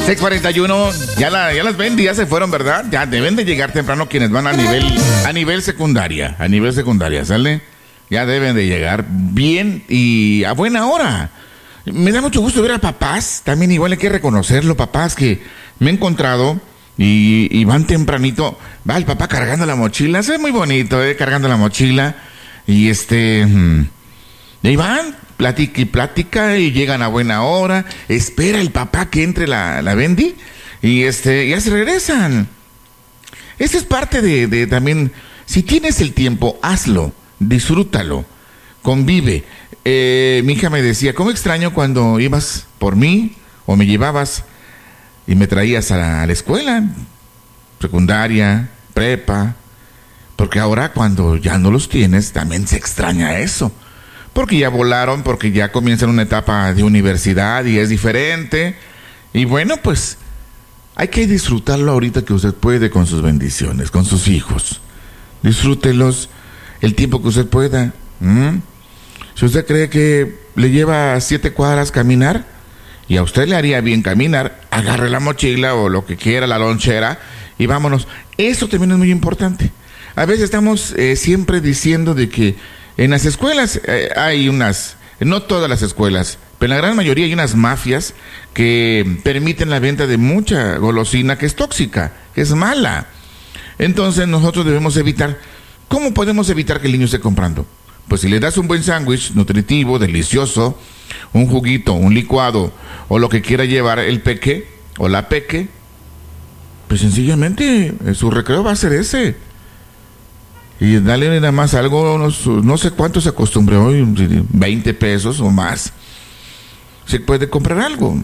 6:41, ya las Bendy ya se fueron, ¿verdad? Ya deben de llegar temprano quienes van a nivel secundaria, ¿sale? Ya deben de llegar bien y a buena hora. Me da mucho gusto ver a papás, también igual hay que reconocerlo, papás que me he encontrado y van tempranito, va el papá cargando la mochila, se ve muy bonito, cargando la mochila y ahí van, plática y llegan a buena hora, espera el papá que entre la Bendy y ya se regresan. Esa es parte de también, si tienes el tiempo, hazlo, disfrútalo, convive. Mi hija me decía, ¿cómo extraño cuando ibas por mí o me llevabas y me traías a la escuela, secundaria, prepa? Porque ahora cuando ya no los tienes, también se extraña eso. Porque ya volaron, porque ya comienzan una etapa de universidad y es diferente. Y bueno, pues hay que disfrutarlo ahorita que usted puede con sus bendiciones, con sus hijos. Disfrútelos el tiempo que usted pueda. Si usted cree que le lleva 7 cuadras caminar y a usted le haría bien caminar, agarre la mochila o lo que quiera, la lonchera y vámonos. Eso también es muy importante. A veces estamos siempre diciendo de que en las escuelas hay unas, no todas las escuelas, pero en la gran mayoría hay unas mafias que permiten la venta de mucha golosina que es tóxica, que es mala. Entonces nosotros debemos evitar. ¿Cómo podemos evitar que el niño esté comprando? Pues si le das un buen sándwich nutritivo, delicioso, un juguito, un licuado o lo que quiera llevar el peque o la peque, pues sencillamente su recreo va a ser ese. Y dale nada más algo, no sé cuánto se acostumbre hoy, 20 pesos o más. Se puede comprar algo.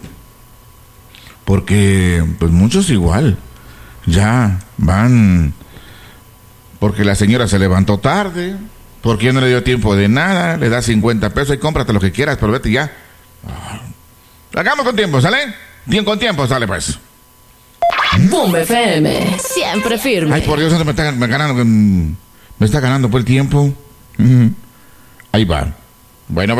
Porque pues muchos igual ya van porque la señora se levantó tarde, porque ya no le dio tiempo de nada, le da 50 pesos y cómprate lo que quieras, pero vete ya. Hagamos con tiempo, ¿sale? Con tiempo, sale pues. Boom FM, siempre firme. Ay, por Dios, me está ganando por el tiempo. Ahí va. Bueno.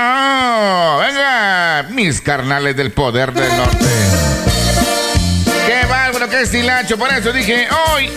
Venga, mis carnales del poder del norte. Qué bárbaro, qué estilacho. Por eso dije, hoy